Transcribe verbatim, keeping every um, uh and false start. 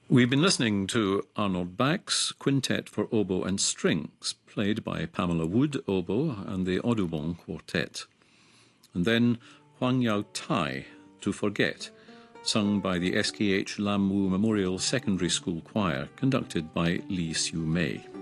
We've been listening to Arnold Bach's Quintet for Oboe and Strings, played by Pamela Wood, oboe, and the Audubon Quartet. And then Huang Yao Tai, To Forget, sung by the S K H Lam Wu Memorial Secondary School Choir, conducted by Lee Siu Mei.